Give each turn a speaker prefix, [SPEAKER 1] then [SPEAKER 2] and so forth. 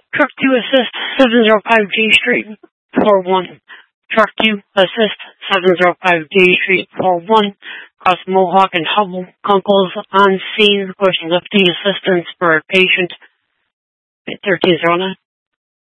[SPEAKER 1] Truck 2 assist 705 J Street 41. Truck 2 assist 705 J Street 41. Cross Mohawk and Hubble. Uncles on scene. Push lifting assistance for a patient. 1309.